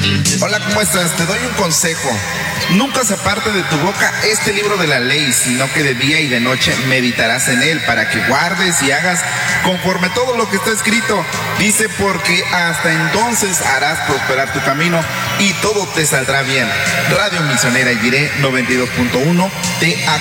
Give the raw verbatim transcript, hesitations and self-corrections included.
Hola, ¿cómo estás? Te doy un consejo. Nunca se aparte de tu boca este libro de la ley, sino que de día y de noche meditarás en él, para que guardes y hagas conforme todo lo que está escrito. Dice, porque hasta entonces harás prosperar tu camino y todo te saldrá bien. Radio Misionera Jiré noventa y dos punto uno te